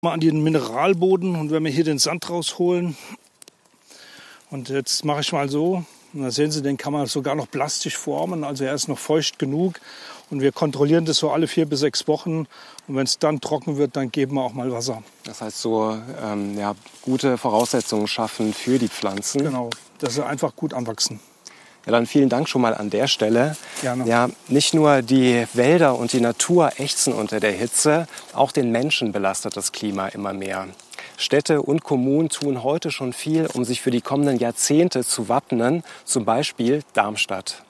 Mal an den Mineralboden und wenn wir hier den Sand rausholen. Und jetzt mache ich mal so. Und da sehen Sie, den kann man sogar noch plastisch formen. Also er ist noch feucht genug. Und wir kontrollieren das so alle 4 bis 6 Wochen. Und wenn es dann trocken wird, dann geben wir auch mal Wasser. Das heißt so gute Voraussetzungen schaffen für die Pflanzen. Genau, dass sie einfach gut anwachsen. Ja, dann vielen Dank schon mal an der Stelle. Gerne. Ja, nicht nur die Wälder und die Natur ächzen unter der Hitze, auch den Menschen belastet das Klima immer mehr. Städte und Kommunen tun heute schon viel, um sich für die kommenden Jahrzehnte zu wappnen, zum Beispiel Darmstadt.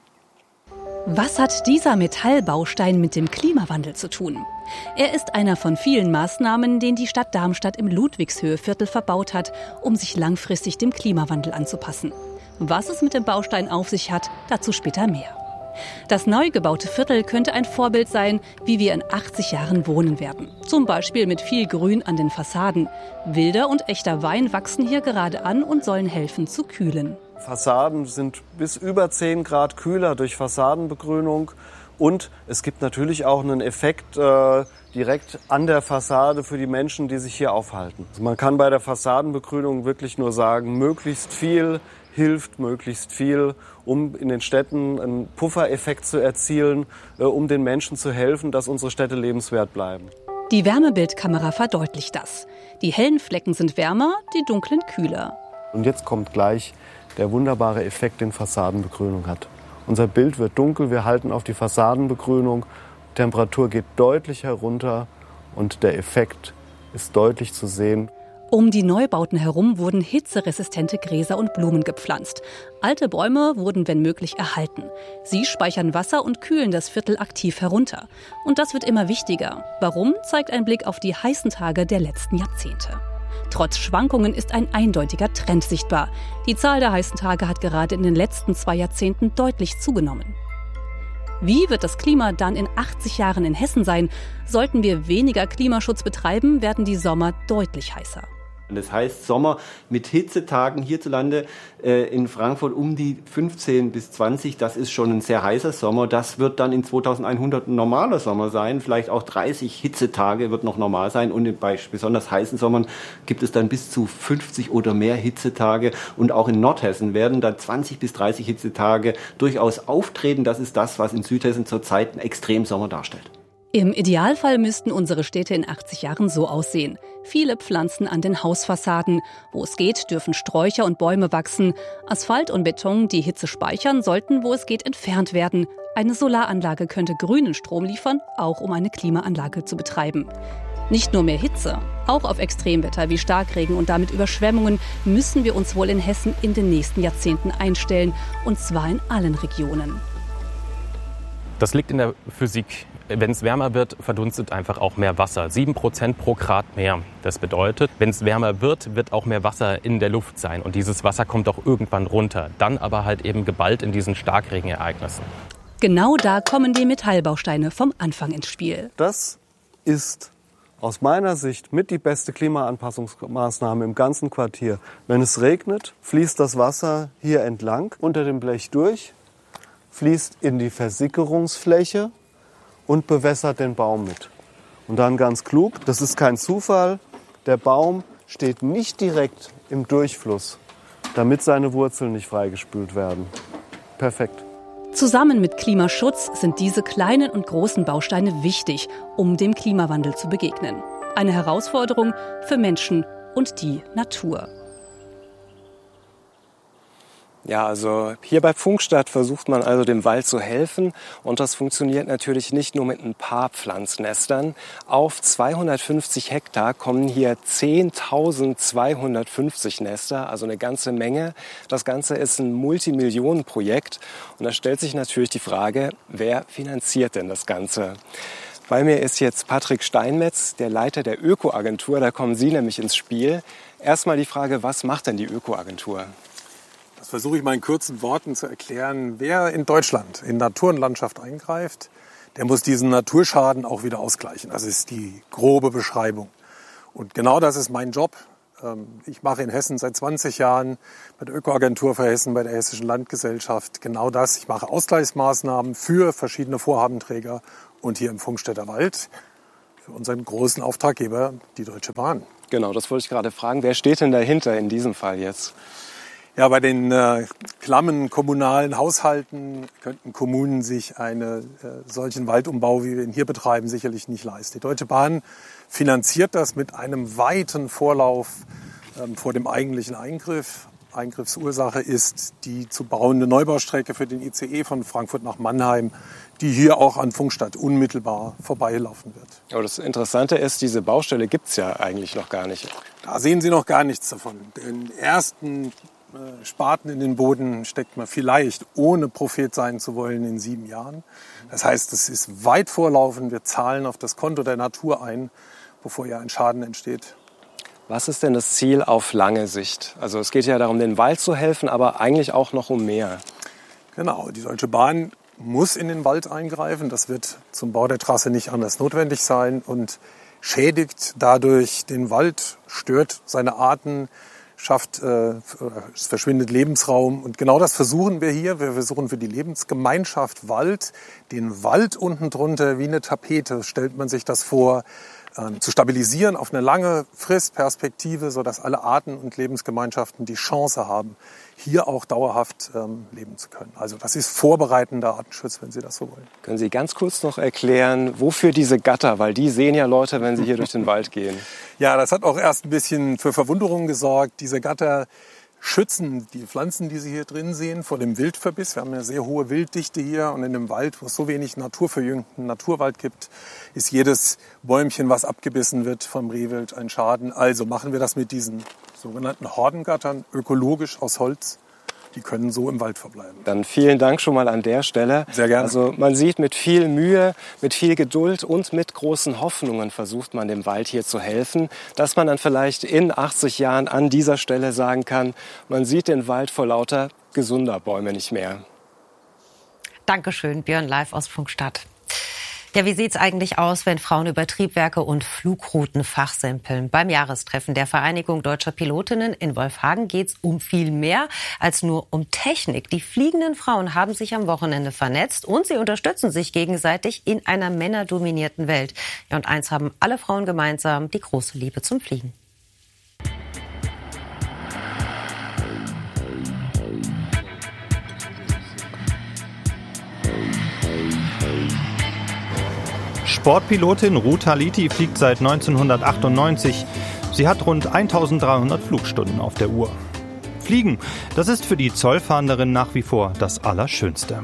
Was hat dieser Metallbaustein mit dem Klimawandel zu tun? Er ist einer von vielen Maßnahmen, den die Stadt Darmstadt im Ludwigshöhe-Viertel verbaut hat, um sich langfristig dem Klimawandel anzupassen. Was es mit dem Baustein auf sich hat, dazu später mehr. Das neu gebaute Viertel könnte ein Vorbild sein, wie wir in 80 Jahren wohnen werden. Zum Beispiel mit viel Grün an den Fassaden. Wilder und echter Wein wachsen hier gerade an und sollen helfen zu kühlen. Fassaden sind bis über 10 Grad kühler durch Fassadenbegrünung. Und es gibt natürlich auch einen Effekt direkt an der Fassade für die Menschen, die sich hier aufhalten. Also man kann bei der Fassadenbegrünung wirklich nur sagen, möglichst viel hilft möglichst viel, um in den Städten einen Puffereffekt zu erzielen, um den Menschen zu helfen, dass unsere Städte lebenswert bleiben. Die Wärmebildkamera verdeutlicht das. Die hellen Flecken sind wärmer, die dunklen kühler. Und jetzt kommt gleich der wunderbare Effekt, den Fassadenbegrünung hat. Unser Bild wird dunkel, wir halten auf die Fassadenbegrünung, Temperatur geht deutlich herunter und der Effekt ist deutlich zu sehen. Um die Neubauten herum wurden hitzeresistente Gräser und Blumen gepflanzt. Alte Bäume wurden, wenn möglich, erhalten. Sie speichern Wasser und kühlen das Viertel aktiv herunter. Und das wird immer wichtiger. Warum, zeigt ein Blick auf die heißen Tage der letzten Jahrzehnte. Trotz Schwankungen ist ein eindeutiger Trend sichtbar. Die Zahl der heißen Tage hat gerade in den letzten 2 Jahrzehnten deutlich zugenommen. Wie wird das Klima dann in 80 Jahren in Hessen sein? Sollten wir weniger Klimaschutz betreiben, werden die Sommer deutlich heißer. Das heißt, Sommer mit Hitzetagen hierzulande in Frankfurt um die 15 bis 20, das ist schon ein sehr heißer Sommer. Das wird dann in 2100 ein normaler Sommer sein. Vielleicht auch 30 Hitzetage wird noch normal sein. Und bei besonders heißen Sommern gibt es dann bis zu 50 oder mehr Hitzetage. Und auch in Nordhessen werden dann 20 bis 30 Hitzetage durchaus auftreten. Das ist das, was in Südhessen zurzeit einen Extremsommer darstellt. Im Idealfall müssten unsere Städte in 80 Jahren so aussehen. Viele Pflanzen an den Hausfassaden. Wo es geht, dürfen Sträucher und Bäume wachsen. Asphalt und Beton, die Hitze speichern, sollten, wo es geht, entfernt werden. Eine Solaranlage könnte grünen Strom liefern, auch um eine Klimaanlage zu betreiben. Nicht nur mehr Hitze, auch auf Extremwetter wie Starkregen und damit Überschwemmungen müssen wir uns wohl in Hessen in den nächsten Jahrzehnten einstellen. Und zwar in allen Regionen. Das liegt in der Physik. Wenn es wärmer wird, verdunstet einfach auch mehr Wasser. 7% pro Grad mehr. Das bedeutet, wenn es wärmer wird, wird auch mehr Wasser in der Luft sein. Und dieses Wasser kommt auch irgendwann runter. Dann aber halt eben geballt in diesen Starkregenereignissen. Genau da kommen die Metallbausteine vom Anfang ins Spiel. Das ist aus meiner Sicht mit die beste Klimaanpassungsmaßnahme im ganzen Quartier. Wenn es regnet, fließt das Wasser hier entlang unter dem Blech durch, fließt in die Versickerungsfläche und bewässert den Baum mit. Und dann ganz klug, das ist kein Zufall, der Baum steht nicht direkt im Durchfluss, damit seine Wurzeln nicht freigespült werden. Perfekt. Zusammen mit Klimaschutz sind diese kleinen und großen Bausteine wichtig, um dem Klimawandel zu begegnen. Eine Herausforderung für Menschen und die Natur. Ja, also hier bei Pfungstadt versucht man also dem Wald zu helfen und das funktioniert natürlich nicht nur mit ein paar Pflanznestern. Auf 250 Hektar kommen hier 10.250 Nester, also eine ganze Menge. Das Ganze ist ein Multimillionenprojekt und da stellt sich natürlich die Frage, wer finanziert denn das Ganze? Bei mir ist jetzt Patrick Steinmetz, der Leiter der Öko-Agentur, da kommen Sie nämlich ins Spiel. Erstmal die Frage, was macht denn die Öko-Agentur? Das versuche ich mal in kurzen Worten zu erklären. Wer in Deutschland in Natur und Landschaft eingreift, der muss diesen Naturschaden auch wieder ausgleichen. Das ist die grobe Beschreibung. Und genau das ist mein Job. Ich mache in Hessen seit 20 Jahren bei der Öko-Agentur für Hessen, bei der Hessischen Landgesellschaft genau das. Ich mache Ausgleichsmaßnahmen für verschiedene Vorhabenträger und hier im Pfungstädter Wald für unseren großen Auftraggeber, die Deutsche Bahn. Genau, das wollte ich gerade fragen. Wer steht denn dahinter in diesem Fall jetzt? Ja, bei den klammen kommunalen Haushalten könnten Kommunen sich einen solchen Waldumbau, wie wir ihn hier betreiben, sicherlich nicht leisten. Die Deutsche Bahn finanziert das mit einem weiten Vorlauf vor dem eigentlichen Eingriff. Eingriffsursache ist die zu bauende Neubaustrecke für den ICE von Frankfurt nach Mannheim, die hier auch an Pfungstadt unmittelbar vorbeilaufen wird. Aber das Interessante ist, diese Baustelle gibt es ja eigentlich noch gar nicht. Da sehen Sie noch gar nichts davon. Den ersten Spaten in den Boden steckt man vielleicht, ohne Prophet sein zu wollen, in 7 Jahren. Das heißt, es ist weit vorlaufend. Wir zahlen auf das Konto der Natur ein, bevor ja ein Schaden entsteht. Was ist denn das Ziel auf lange Sicht? Also es geht ja darum, den Wald zu helfen, aber eigentlich auch noch um mehr. Genau, die Deutsche Bahn muss in den Wald eingreifen. Das wird zum Bau der Trasse nicht anders notwendig sein und schädigt dadurch den Wald, stört seine Arten, es verschwindet Lebensraum. Und genau das versuchen wir hier. Wir versuchen für die Lebensgemeinschaft Wald, den Wald unten drunter wie eine Tapete, stellt man sich das vor, zu stabilisieren auf eine lange Fristperspektive, sodass alle Arten und Lebensgemeinschaften die Chance haben, hier auch dauerhaft leben zu können. Also das ist vorbereitender Artenschutz, wenn Sie das so wollen. Können Sie ganz kurz noch erklären, wofür diese Gatter? Weil die sehen ja Leute, wenn sie hier durch den Wald gehen. Ja, das hat auch erst ein bisschen für Verwunderung gesorgt. Diese Gatter schützen die Pflanzen, die Sie hier drin sehen, vor dem Wildverbiss. Wir haben eine sehr hohe Wilddichte hier und in einem Wald, wo es so wenig naturverjüngten Naturwald gibt, ist jedes Bäumchen, was abgebissen wird vom Rehwild, ein Schaden. Also machen wir das mit diesen sogenannten Hordengattern, ökologisch aus Holz. Die können so im Wald verbleiben. Dann vielen Dank schon mal an der Stelle. Sehr gerne. Also man sieht, mit viel Mühe, mit viel Geduld und mit großen Hoffnungen versucht man dem Wald hier zu helfen, dass man dann vielleicht in 80 Jahren an dieser Stelle sagen kann, man sieht den Wald vor lauter gesunder Bäume nicht mehr. Dankeschön, Björn, live aus Pfungstadt. Ja, wie sieht's eigentlich aus, wenn Frauen über Triebwerke und Flugrouten fachsimpeln? Beim Jahrestreffen der Vereinigung Deutscher Pilotinnen in Wolfhagen geht's um viel mehr als nur um Technik. Die fliegenden Frauen haben sich am Wochenende vernetzt und sie unterstützen sich gegenseitig in einer männerdominierten Welt. Ja, und eins haben alle Frauen gemeinsam: die große Liebe zum Fliegen. Sportpilotin Ruth Haliti fliegt seit 1998. Sie hat rund 1300 Flugstunden auf der Uhr. Fliegen, das ist für die Zollfahnderin nach wie vor das Allerschönste.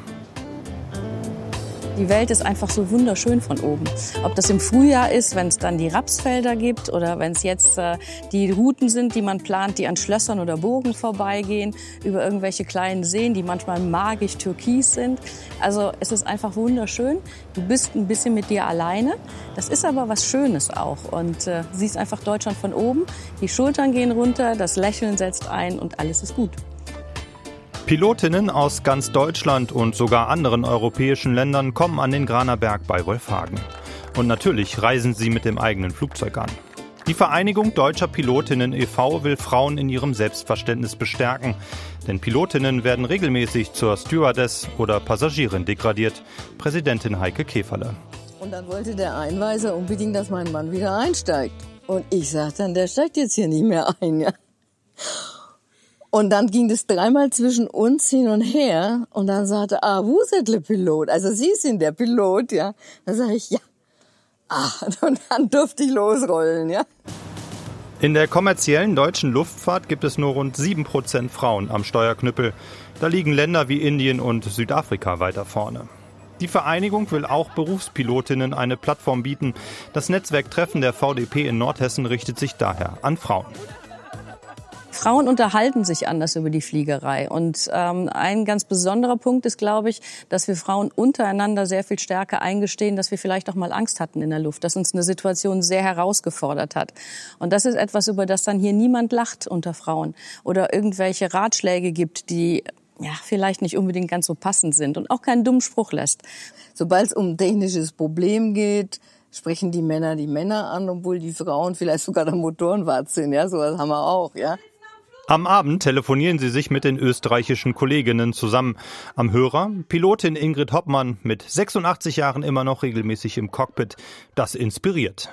Die Welt ist einfach so wunderschön von oben. Ob das im Frühjahr ist, wenn es dann die Rapsfelder gibt oder wenn es jetzt die Routen sind, die man plant, die an Schlössern oder Burgen vorbeigehen, über irgendwelche kleinen Seen, die manchmal magisch türkis sind. Also es ist einfach wunderschön. Du bist ein bisschen mit dir alleine. Das ist aber was Schönes auch und siehst einfach Deutschland von oben. Die Schultern gehen runter, das Lächeln setzt ein und alles ist gut. Pilotinnen aus ganz Deutschland und sogar anderen europäischen Ländern kommen an den Granerberg bei Wolfhagen. Und natürlich reisen sie mit dem eigenen Flugzeug an. Die Vereinigung Deutscher Pilotinnen e.V. will Frauen in ihrem Selbstverständnis bestärken. Denn Pilotinnen werden regelmäßig zur Stewardess oder Passagierin degradiert. Präsidentin Heike Käferle. Und dann wollte der Einweiser unbedingt, dass mein Mann wieder einsteigt. Und ich sagte dann, der steigt jetzt hier nicht mehr ein, ja. Und dann ging das dreimal zwischen uns hin und her. Und dann sagte wo ist der Pilot? Also Sie sind der Pilot, ja. Dann sage ich, ja. Und dann durfte ich losrollen, ja. In der kommerziellen deutschen Luftfahrt gibt es nur rund 7% Frauen am Steuerknüppel. Da liegen Länder wie Indien und Südafrika weiter vorne. Die Vereinigung will auch Berufspilotinnen eine Plattform bieten. Das Netzwerktreffen der VDP in Nordhessen richtet sich daher an Frauen. Frauen unterhalten sich anders über die Fliegerei. Und ein ganz besonderer Punkt ist, glaube ich, dass wir Frauen untereinander sehr viel stärker eingestehen, dass wir vielleicht auch mal Angst hatten in der Luft, dass uns eine Situation sehr herausgefordert hat. Und das ist etwas, über das dann hier niemand lacht unter Frauen oder irgendwelche Ratschläge gibt, die vielleicht nicht unbedingt ganz so passend sind und auch keinen dummen Spruch lässt. Sobald es um ein technisches Problem geht, sprechen die Männer an, obwohl die Frauen vielleicht sogar der Motorenwart sind. Ja, sowas haben wir auch, ja. Am Abend telefonieren sie sich mit den österreichischen Kolleginnen zusammen. Am Hörer Pilotin Ingrid Hoppmann, mit 86 Jahren immer noch regelmäßig im Cockpit. Das inspiriert.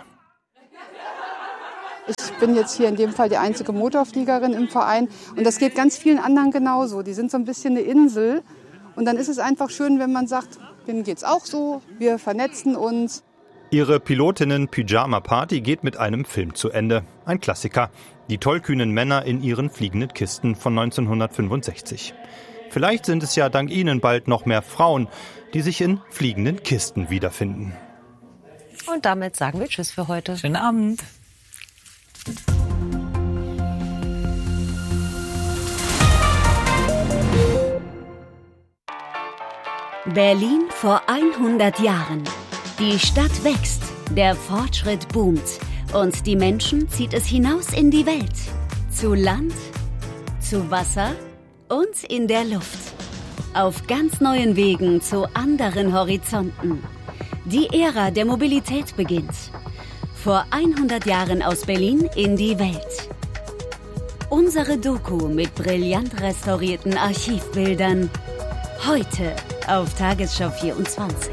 Ich bin jetzt hier in dem Fall die einzige Motorfliegerin im Verein und das geht ganz vielen anderen genauso. Die sind so ein bisschen eine Insel und dann ist es einfach schön, wenn man sagt, denen geht's auch so, wir vernetzen uns. Ihre Pilotinnen-Pyjama-Party geht mit einem Film zu Ende. Ein Klassiker. Die tollkühnen Männer in ihren fliegenden Kisten von 1965. Vielleicht sind es ja dank ihnen bald noch mehr Frauen, die sich in fliegenden Kisten wiederfinden. Und damit sagen wir Tschüss für heute. Schönen Abend. Berlin vor 100 Jahren. Die Stadt wächst, der Fortschritt boomt und die Menschen zieht es hinaus in die Welt. Zu Land, zu Wasser und in der Luft. Auf ganz neuen Wegen zu anderen Horizonten. Die Ära der Mobilität beginnt. Vor 100 Jahren aus Berlin in die Welt. Unsere Doku mit brillant restaurierten Archivbildern. Heute auf Tagesschau 24.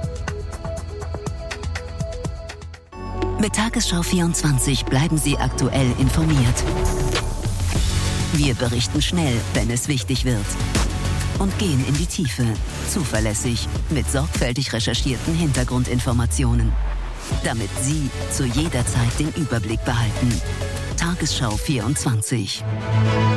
Mit Tagesschau 24 bleiben Sie aktuell informiert. Wir berichten schnell, wenn es wichtig wird. Und gehen in die Tiefe, zuverlässig, mit sorgfältig recherchierten Hintergrundinformationen. Damit Sie zu jeder Zeit den Überblick behalten. Tagesschau 24.